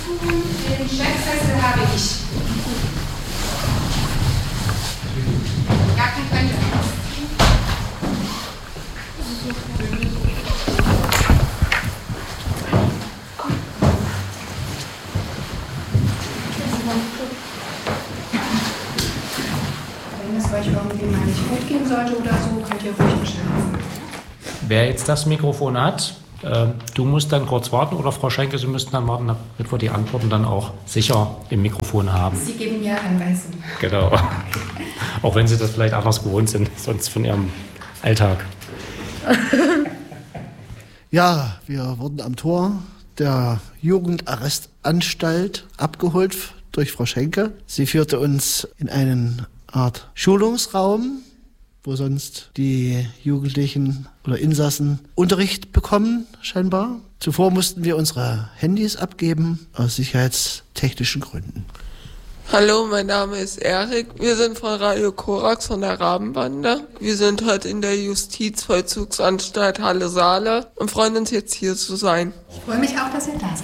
Den Chefsessel habe ich. Jacken könnt ihr ausziehen. Wenn es euch irgendwie mal nicht gut gehen sollte oder so, könnt ihr ruhig Bescheid sagen. Wer jetzt das Mikrofon hat, du musst dann kurz warten oder Frau Schenke, Sie müssten dann warten, damit wir die Antworten dann auch sicher im Mikrofon haben. Sie geben mir Anweisungen. Genau. Auch wenn Sie das vielleicht anders gewohnt sind, sonst von Ihrem Alltag. Ja, wir wurden am Tor der Jugendarrestanstalt abgeholt durch Frau Schenke. Sie führte uns in einen Art Schulungsraum, wo sonst die Jugendlichen oder Insassen Unterricht bekommen, scheinbar. Zuvor mussten wir unsere Handys abgeben, aus sicherheitstechnischen Gründen. Hallo, mein Name ist Erik. Wir sind von Radio Korax von der Rabenbande. Wir sind heute in der Justizvollzugsanstalt Halle-Saale und freuen uns jetzt hier zu sein. Ich freue mich auch, dass ihr da seid.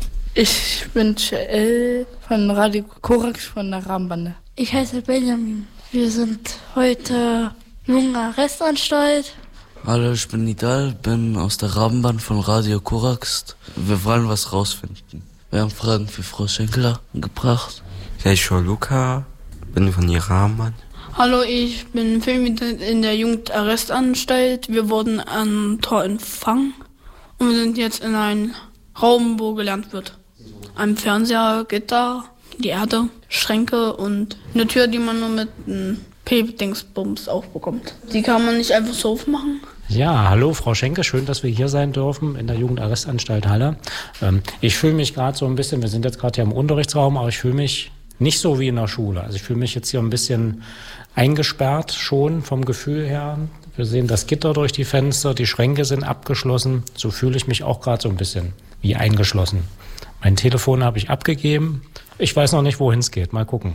Ich bin Joel von Radio Korax von der Rabenbande. Ich heiße Benjamin. Wir sind heute Jugendarrestanstalt. Hallo, ich bin Nidal, bin aus der Rabenbande von Radio Korax. Wir wollen was rausfinden. Wir haben Fragen für Frau Schenkler gebracht. Ja, ich bin Luca, bin von der Rabenbande. Hallo, ich bin Femi in der Jugendarrestanstalt. Wir wurden am Tor empfangen und wir sind jetzt in einem Raum, wo gelernt wird. Ein Fernseher, Gitter, die Erde, Schränke und eine Tür, die man nur mit einem P-Dingsbums aufbekommt. Die kann man nicht einfach so aufmachen. Ja, hallo Frau Schenke, schön, dass wir hier sein dürfen in der Jugendarrestanstalt Halle. Ich fühle mich gerade so ein bisschen, wir sind jetzt gerade hier im Unterrichtsraum, aber ich fühle mich nicht so wie in der Schule. Also ich fühle mich jetzt hier ein bisschen eingesperrt schon vom Gefühl her. Wir sehen das Gitter durch die Fenster, die Schränke sind abgeschlossen. So fühle ich mich auch gerade so ein bisschen wie eingeschlossen. Mein Telefon habe ich abgegeben. Ich weiß noch nicht, wohin es geht. Mal gucken.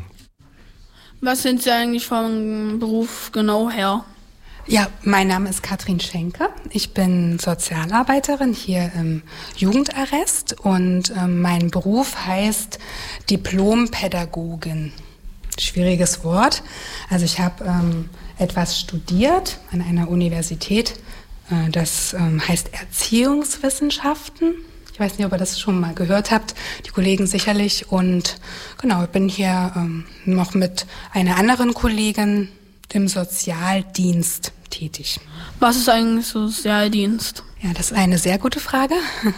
Was sind Sie eigentlich vom Beruf genau her? Ja, mein Name ist Katrin Schenke. Ich bin Sozialarbeiterin hier im Jugendarrest und mein Beruf heißt Diplompädagogin. Schwieriges Wort. Also ich habe etwas studiert an einer Universität. Das heißt Erziehungswissenschaften. Ich weiß nicht, ob ihr das schon mal gehört habt, die Kollegen sicherlich. Und genau, ich bin hier noch mit einer anderen Kollegin im Sozialdienst tätig. Was ist eigentlich Sozialdienst? Ja, das ist eine sehr gute Frage.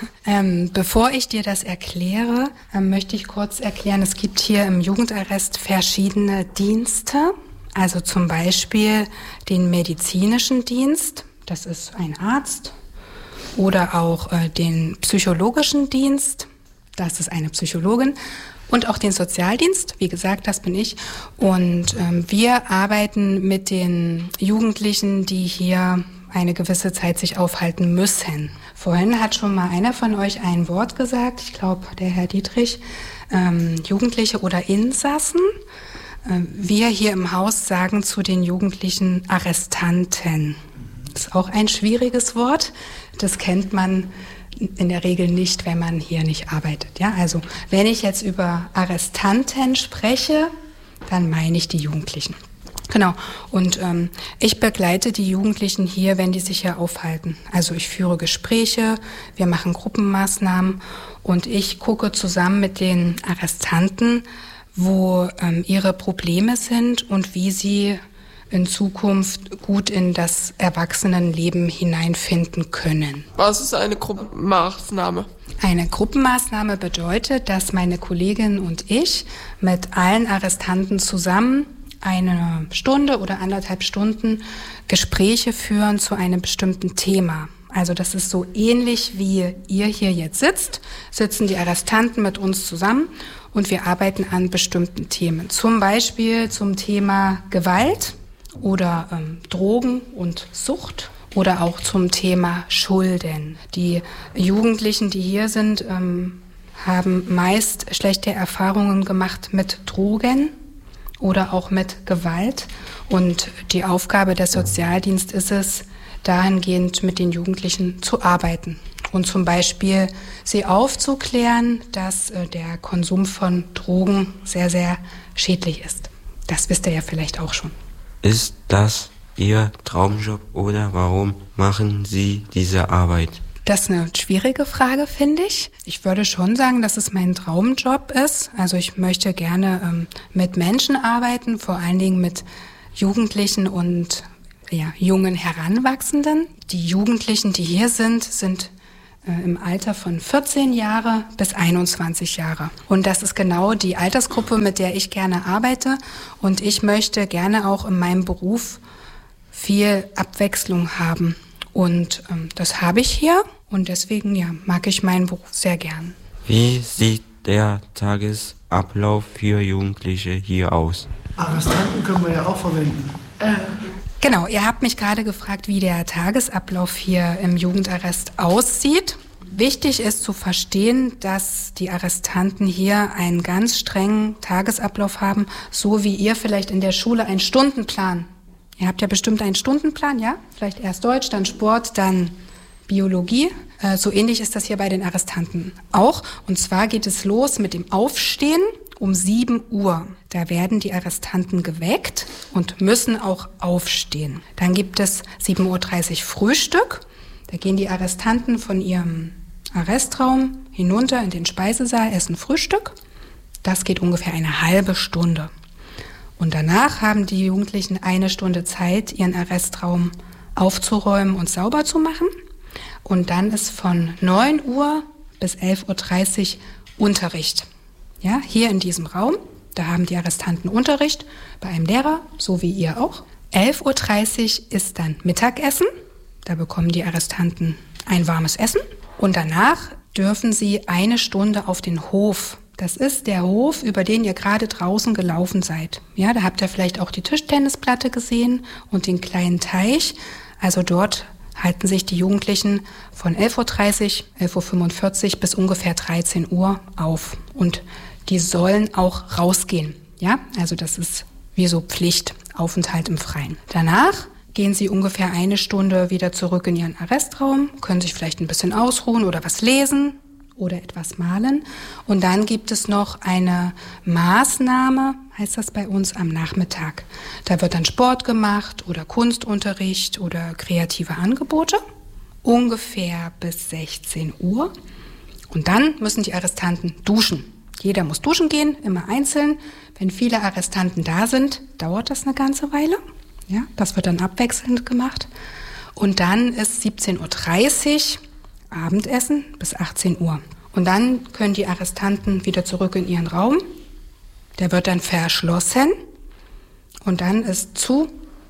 Bevor ich dir das erkläre, möchte ich kurz erklären, es gibt hier im Jugendarrest verschiedene Dienste. Also zum Beispiel den medizinischen Dienst, das ist ein Arzt. Oder auch den psychologischen Dienst, das ist eine Psychologin. Und auch den Sozialdienst, wie gesagt, das bin ich. Und wir arbeiten mit den Jugendlichen, die hier eine gewisse Zeit sich aufhalten müssen. Vorhin hat schon mal einer von euch ein Wort gesagt, ich glaube der Herr Dietrich, Jugendliche oder Insassen. Wir hier im Haus sagen zu den Jugendlichen Arrestanten. Das ist auch ein schwieriges Wort. Das kennt man in der Regel nicht, wenn man hier nicht arbeitet. Ja, also wenn ich jetzt über Arrestanten spreche, dann meine ich die Jugendlichen. Genau. Und ich begleite die Jugendlichen hier, wenn die sich hier aufhalten. Also ich führe Gespräche, wir machen Gruppenmaßnahmen und ich gucke zusammen mit den Arrestanten, wo ihre Probleme sind und wie sie in Zukunft gut in das Erwachsenenleben hineinfinden können. Was ist eine Gruppenmaßnahme? Eine Gruppenmaßnahme bedeutet, dass meine Kollegin und ich mit allen Arrestanten zusammen eine Stunde oder 1,5 Stunden Gespräche führen zu einem bestimmten Thema. Also das ist so ähnlich wie ihr hier jetzt sitzt, sitzen die Arrestanten mit uns zusammen und wir arbeiten an bestimmten Themen. Zum Beispiel zum Thema Gewalt oder Drogen und Sucht oder auch zum Thema Schulden. Die Jugendlichen, die hier sind, haben meist schlechte Erfahrungen gemacht mit Drogen oder auch mit Gewalt. Und die Aufgabe des Sozialdienstes ist es, dahingehend mit den Jugendlichen zu arbeiten Und zum Beispiel sie aufzuklären, dass der Konsum von Drogen sehr, sehr schädlich ist. Das wisst ihr ja vielleicht auch schon. Ist das Ihr Traumjob oder warum machen Sie diese Arbeit? Das ist eine schwierige Frage, finde ich. Ich würde schon sagen, dass es mein Traumjob ist. Also ich möchte gerne mit Menschen arbeiten, vor allen Dingen mit Jugendlichen und jungen Heranwachsenden. Die Jugendlichen, die hier sind im Alter von 14 Jahre bis 21 Jahre. Und das ist genau die Altersgruppe, mit der ich gerne arbeite. Und ich möchte gerne auch in meinem Beruf viel Abwechslung haben. Und das habe ich hier. Und deswegen mag ich meinen Beruf sehr gern. Wie sieht der Tagesablauf für Jugendliche hier aus? Arrestanten können wir ja auch verwenden. Genau, ihr habt mich gerade gefragt, wie der Tagesablauf hier im Jugendarrest aussieht. Wichtig ist zu verstehen, dass die Arrestanten hier einen ganz strengen Tagesablauf haben, so wie ihr vielleicht in der Schule einen Stundenplan. Ihr habt ja bestimmt einen Stundenplan, ja? Vielleicht erst Deutsch, dann Sport, dann Biologie. So ähnlich ist das hier bei den Arrestanten auch. Und zwar geht es los mit dem Aufstehen um 7 Uhr. Da werden die Arrestanten geweckt und müssen auch aufstehen. Dann gibt es 7.30 Uhr Frühstück. Da gehen die Arrestanten von ihrem Arrestraum hinunter in den Speisesaal, essen Frühstück. Das geht ungefähr eine halbe Stunde. Und danach haben die Jugendlichen 1 Stunde Zeit, ihren Arrestraum aufzuräumen und sauber zu machen. Und dann ist von 9 Uhr bis 11.30 Uhr Unterricht. Ja, hier in diesem Raum, da haben die Arrestanten Unterricht bei einem Lehrer, so wie ihr auch. 11.30 Uhr ist dann Mittagessen. Da bekommen die Arrestanten ein warmes Essen. Und danach dürfen sie 1 Stunde auf den Hof. Das ist der Hof, über den ihr gerade draußen gelaufen seid. Ja, da habt ihr vielleicht auch die Tischtennisplatte gesehen und den kleinen Teich. Also dort halten sich die Jugendlichen von 11.30 Uhr, 11.45 Uhr bis ungefähr 13 Uhr auf. Und die sollen auch rausgehen. Ja, also das ist wie so Pflicht, Aufenthalt im Freien. Danach gehen sie ungefähr 1 Stunde wieder zurück in ihren Arrestraum, können sich vielleicht ein bisschen ausruhen oder was lesen oder etwas malen. Und dann gibt es noch eine Maßnahme, heißt das bei uns, am Nachmittag. Da wird dann Sport gemacht oder Kunstunterricht oder kreative Angebote, ungefähr bis 16 Uhr. Und dann müssen die Arrestanten duschen. Jeder muss duschen gehen, immer einzeln. Wenn viele Arrestanten da sind, dauert das eine ganze Weile. Ja, das wird dann abwechselnd gemacht. Und dann ist 17.30 Uhr Abendessen bis 18 Uhr. Und dann können die Arrestanten wieder zurück in ihren Raum. Der wird dann verschlossen. Und dann ist zu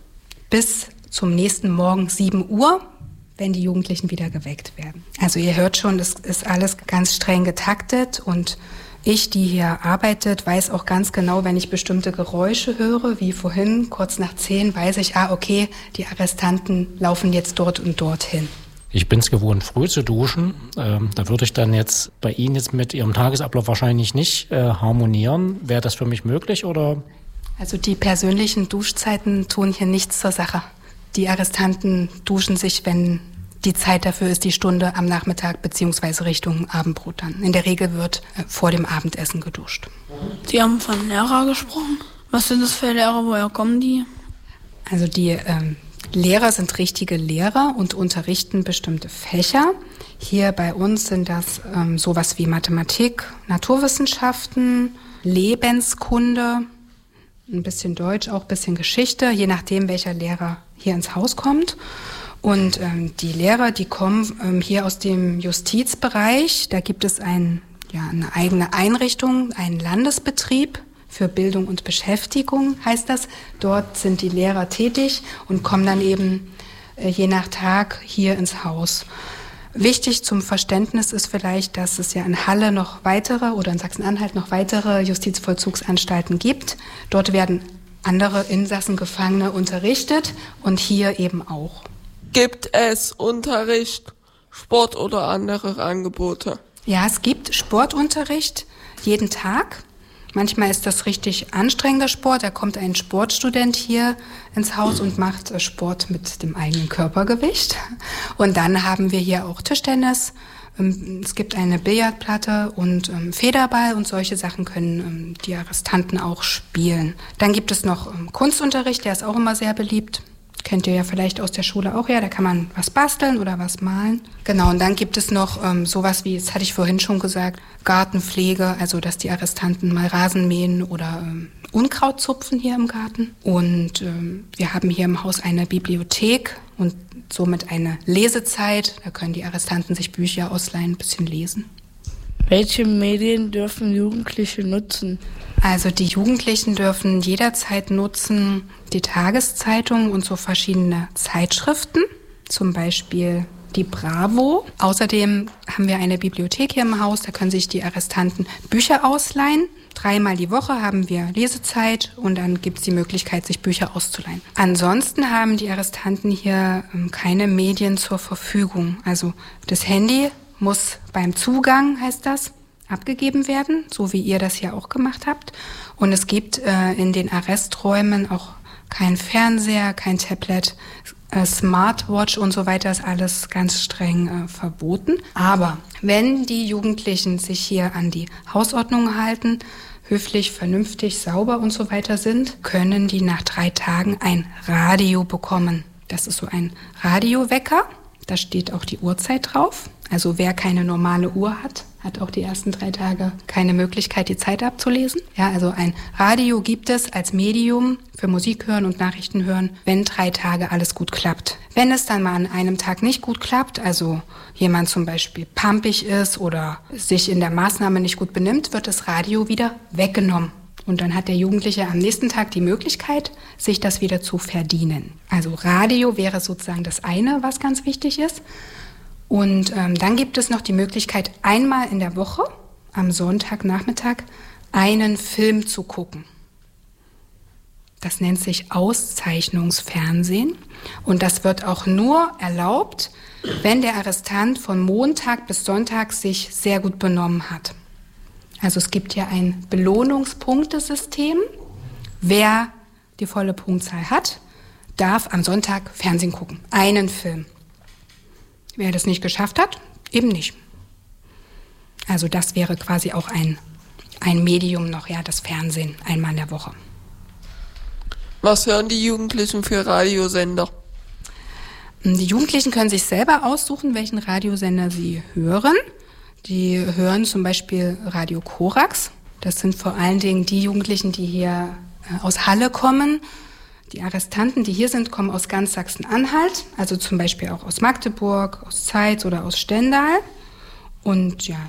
bis zum nächsten Morgen 7 Uhr, wenn die Jugendlichen wieder geweckt werden. Also ihr hört schon, das ist alles ganz streng getaktet. Und ich, die hier arbeitet, weiß auch ganz genau, wenn ich bestimmte Geräusche höre, wie vorhin, kurz nach 10, weiß ich, okay, die Arrestanten laufen jetzt dort und dorthin. Ich bin es gewohnt, früh zu duschen. Da würde ich dann jetzt bei Ihnen jetzt mit Ihrem Tagesablauf wahrscheinlich nicht harmonieren. Wäre das für mich möglich, oder? Also die persönlichen Duschzeiten tun hier nichts zur Sache. Die Arrestanten duschen sich, wenn die Zeit dafür ist, die Stunde am Nachmittag beziehungsweise Richtung Abendbrot dann. In der Regel wird vor dem Abendessen geduscht. Sie haben von Lehrer gesprochen. Was sind das für Lehrer? Woher kommen die? Also die Lehrer sind richtige Lehrer und unterrichten bestimmte Fächer. Hier bei uns sind das sowas wie Mathematik, Naturwissenschaften, Lebenskunde, ein bisschen Deutsch, auch ein bisschen Geschichte, je nachdem, welcher Lehrer hier ins Haus kommt. Und die Lehrer, die kommen hier aus dem Justizbereich. Da gibt es eine eigene Einrichtung, einen Landesbetrieb für Bildung und Beschäftigung heißt das. Dort sind die Lehrer tätig und kommen dann eben je nach Tag hier ins Haus. Wichtig zum Verständnis ist vielleicht, dass es ja in Halle noch weitere oder in Sachsen-Anhalt noch weitere Justizvollzugsanstalten gibt. Dort werden andere Insassen, Gefangene unterrichtet und hier eben auch. Gibt es Unterricht, Sport oder andere Angebote? Ja, es gibt Sportunterricht jeden Tag. Manchmal ist das richtig anstrengender Sport. Da kommt ein Sportstudent hier ins Haus und macht Sport mit dem eigenen Körpergewicht. Und dann haben wir hier auch Tischtennis. Es gibt eine Billardplatte und Federball und solche Sachen können die Arrestanten auch spielen. Dann gibt es noch Kunstunterricht, der ist auch immer sehr beliebt. Kennt ihr ja vielleicht aus der Schule auch, ja, da kann man was basteln oder was malen. Genau, und dann gibt es noch sowas wie, das hatte ich vorhin schon gesagt, Gartenpflege, also dass die Arrestanten mal Rasen mähen oder Unkraut zupfen hier im Garten. Und wir haben hier im Haus eine Bibliothek und somit eine Lesezeit. Da können die Arrestanten sich Bücher ausleihen, ein bisschen lesen. Welche Medien dürfen Jugendliche nutzen? Also die Jugendlichen dürfen jederzeit nutzen die Tageszeitung und so verschiedene Zeitschriften, zum Beispiel die Bravo. Außerdem haben wir eine Bibliothek hier im Haus, da können sich die Arrestanten Bücher ausleihen. 3-mal die Woche haben wir Lesezeit und dann gibt es die Möglichkeit, sich Bücher auszuleihen. Ansonsten haben die Arrestanten hier keine Medien zur Verfügung. Also das Handy muss beim Zugang, heißt das, abgegeben werden, so wie ihr das ja auch gemacht habt. Und es gibt in den Arresträumen auch kein Fernseher, kein Tablet, Smartwatch und so weiter, ist alles ganz streng verboten. Aber wenn die Jugendlichen sich hier an die Hausordnung halten, höflich, vernünftig, sauber und so weiter sind, können die nach 3 Tagen ein Radio bekommen. Das ist so ein Radiowecker. Da steht auch die Uhrzeit drauf. Also wer keine normale Uhr hat, hat auch die ersten 3 Tage keine Möglichkeit, die Zeit abzulesen. Ja, also ein Radio gibt es als Medium für Musik hören und Nachrichten hören, wenn 3 Tage alles gut klappt. Wenn es dann mal an einem Tag nicht gut klappt, also jemand zum Beispiel pampig ist oder sich in der Maßnahme nicht gut benimmt, wird das Radio wieder weggenommen. Und dann hat der Jugendliche am nächsten Tag die Möglichkeit, sich das wieder zu verdienen. Also Radio wäre sozusagen das eine, was ganz wichtig ist. Und dann gibt es noch die Möglichkeit, einmal in der Woche, am Sonntagnachmittag, einen Film zu gucken. Das nennt sich Auszeichnungsfernsehen. Und das wird auch nur erlaubt, wenn der Arrestant von Montag bis Sonntag sich sehr gut benommen hat. Also es gibt ja ein Belohnungspunktesystem. Wer die volle Punktzahl hat, darf am Sonntag Fernsehen gucken. Einen Film. Wer das nicht geschafft hat, eben nicht. Also das wäre quasi auch ein Medium noch, ja, das Fernsehen, einmal in der Woche. Was hören die Jugendlichen für Radiosender? Die Jugendlichen können sich selber aussuchen, welchen Radiosender sie hören. Die hören zum Beispiel Radio Korax. Das sind vor allen Dingen die Jugendlichen, die hier aus Halle kommen. Die Arrestanten, die hier sind, kommen aus ganz Sachsen-Anhalt, also zum Beispiel auch aus Magdeburg, aus Zeitz oder aus Stendal. Und ja,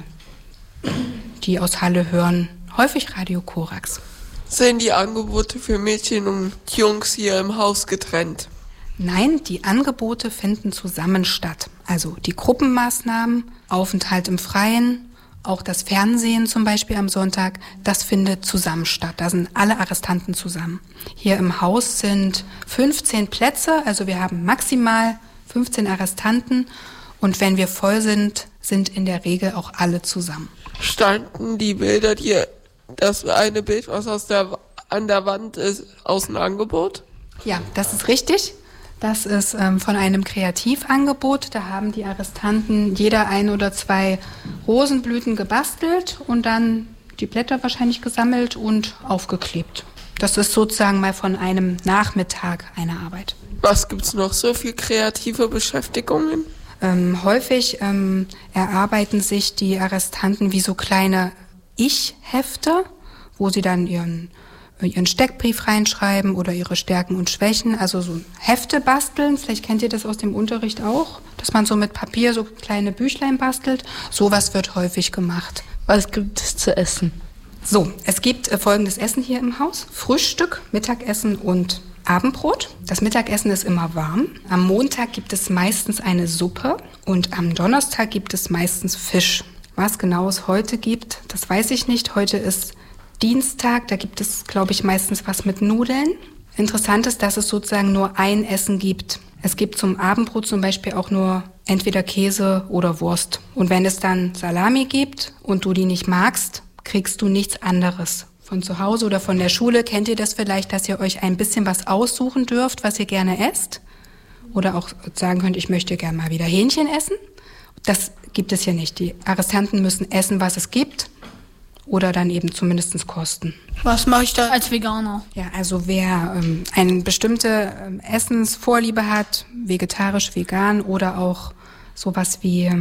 die aus Halle hören häufig Radio Korax. Sind die Angebote für Mädchen und Jungs hier im Haus getrennt? Nein, die Angebote finden zusammen statt. Also die Gruppenmaßnahmen, Aufenthalt im Freien, auch das Fernsehen zum Beispiel am Sonntag, das findet zusammen statt. Da sind alle Arrestanten zusammen. Hier im Haus sind 15 Plätze, also wir haben maximal 15 Arrestanten. Und wenn wir voll sind, sind in der Regel auch alle zusammen. Standen die Bilder, das eine Bild, was an der Wand ist, aus dem Angebot? Ja, das ist richtig. Das ist von einem Kreativangebot. Da haben die Arrestanten jeder 1 oder 2 Rosenblüten gebastelt und dann die Blätter wahrscheinlich gesammelt und aufgeklebt. Das ist sozusagen mal von einem Nachmittag eine Arbeit. Was gibt's noch so für kreative Beschäftigungen? Häufig erarbeiten sich die Arrestanten wie so kleine Ich-Hefte, wo sie dann ihren Steckbrief reinschreiben oder ihre Stärken und Schwächen, also so Hefte basteln. Vielleicht kennt ihr das aus dem Unterricht auch, dass man so mit Papier so kleine Büchlein bastelt. Sowas wird häufig gemacht. Was gibt es zu essen? So, es gibt folgendes Essen hier im Haus. Frühstück, Mittagessen und Abendbrot. Das Mittagessen ist immer warm. Am Montag gibt es meistens eine Suppe und am Donnerstag gibt es meistens Fisch. Was genau es heute gibt, das weiß ich nicht. Heute ist Dienstag, da gibt es, glaube ich, meistens was mit Nudeln. Interessant ist, dass es sozusagen nur ein Essen gibt. Es gibt zum Abendbrot zum Beispiel auch nur entweder Käse oder Wurst. Und wenn es dann Salami gibt und du die nicht magst, kriegst du nichts anderes von zu Hause oder von der Schule, kennt ihr das vielleicht, dass ihr euch ein bisschen was aussuchen dürft, was ihr gerne esst? Oder auch sagen könnt, ich möchte gerne mal wieder Hähnchen essen? Das gibt es hier nicht. Die Arrestanten müssen essen, was es gibt. Oder dann eben zumindest kosten. Was mache ich da als Veganer? Ja, also wer eine bestimmte Essensvorliebe hat, vegetarisch, vegan oder auch sowas wie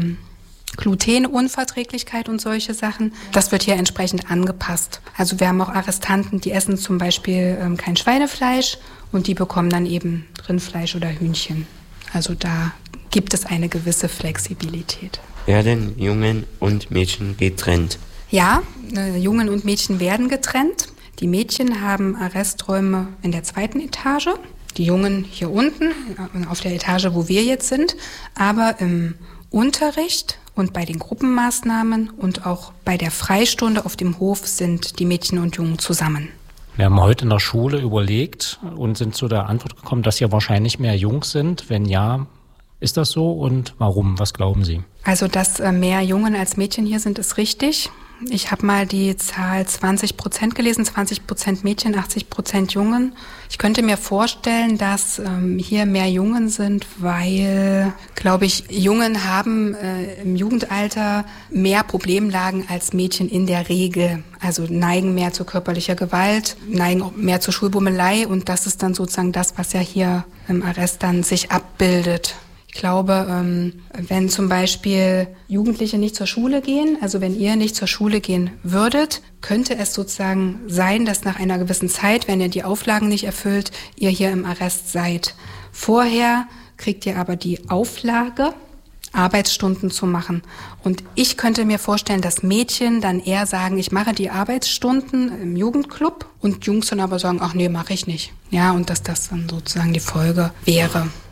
Glutenunverträglichkeit und solche Sachen, das wird hier entsprechend angepasst. Also wir haben auch Arrestanten, die essen zum Beispiel kein Schweinefleisch und die bekommen dann eben Rindfleisch oder Hühnchen. Also da gibt es eine gewisse Flexibilität. Werden Jungen und Mädchen getrennt? Ja, Jungen und Mädchen werden getrennt. Die Mädchen haben Arresträume in der 2. Etage, die Jungen hier unten auf der Etage, wo wir jetzt sind. Aber im Unterricht und bei den Gruppenmaßnahmen und auch bei der Freistunde auf dem Hof sind die Mädchen und Jungen zusammen. Wir haben heute in der Schule überlegt und sind zu der Antwort gekommen, dass hier wahrscheinlich mehr Jungs sind. Wenn ja, ist das so und warum? Was glauben Sie? Also, dass mehr Jungen als Mädchen hier sind, ist richtig. Ich habe mal die Zahl 20% gelesen, 20% Mädchen, 80% Jungen. Ich könnte mir vorstellen, dass hier mehr Jungen sind, weil, glaube ich, Jungen haben im Jugendalter mehr Problemlagen als Mädchen in der Regel. Also neigen mehr zu körperlicher Gewalt, neigen auch mehr zur Schulbummelei und das ist dann sozusagen das, was ja hier im Arrest dann sich abbildet. Ich glaube, wenn zum Beispiel Jugendliche nicht zur Schule gehen, also wenn ihr nicht zur Schule gehen würdet, könnte es sozusagen sein, dass nach einer gewissen Zeit, wenn ihr die Auflagen nicht erfüllt, ihr hier im Arrest seid. Vorher kriegt ihr aber die Auflage, Arbeitsstunden zu machen. Und ich könnte mir vorstellen, dass Mädchen dann eher sagen, ich mache die Arbeitsstunden im Jugendclub und Jungs dann aber sagen, ach nee, mache ich nicht. Ja, und dass das dann sozusagen die Folge wäre.